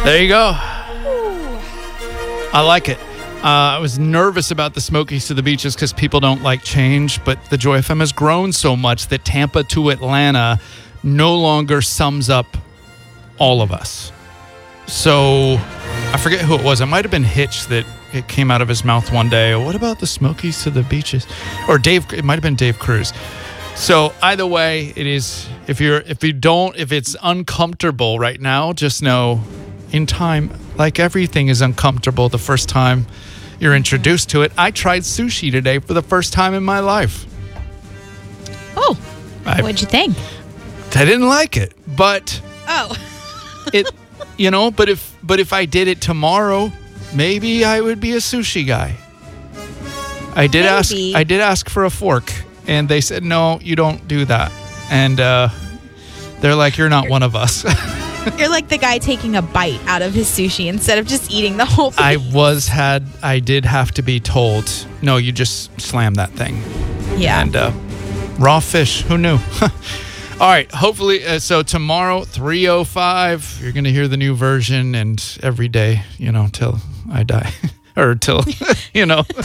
There you go. I like it. I was nervous about the Smokies to the Beaches because people don't like change, but the Joy FM has grown so much that Tampa to Atlanta no longer sums up all of us. So I forget who it was. It might have been Hitch that it came out of his mouth one day. What about the Smokies to the Beaches? Or Dave, it might have been Dave Cruz. So either way, it is, if it's uncomfortable right now, just know in time, like everything is uncomfortable the first time you're introduced to it. I tried sushi today for the first time in my life. Oh, what'd you think? I didn't like it, but but if I did it tomorrow, maybe I would be a sushi guy. I did ask for a fork, and they said, no, you don't do that. And they're like, you're not one of us. You're like the guy taking a bite out of his sushi instead of just eating the whole thing. I did have to be told, no, you just slam that thing. Yeah. And raw fish, who knew? All right, hopefully, so tomorrow, 3:05, you're going to hear the new version, and every day, till I die. Or till,